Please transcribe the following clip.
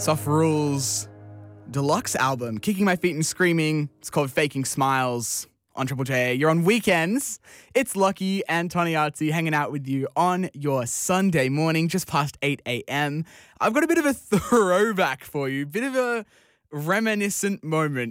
Soft Rules deluxe album, Kicking My Feet and Screaming. It's called Faking Smiles on Triple J. You're on weekends. It's Lucky and Tony Artsy hanging out with you on your Sunday morning, just past 8 a.m. I've got a bit of a throwback for you, bit of a reminiscent moment